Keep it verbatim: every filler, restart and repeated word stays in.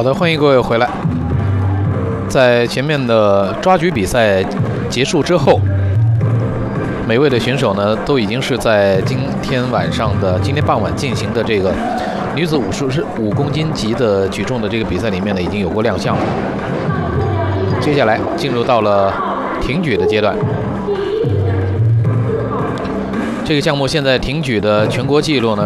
的，欢迎各位回来。在前面的抓举比赛结束之后，每位的选手呢都已经是在今天晚上的今天傍晚进行的这个女子五十五公斤级的举重的这个比赛里面呢已经有过亮相了。接下来进入到了挺举的阶段。这个项目现在挺举的全国纪录呢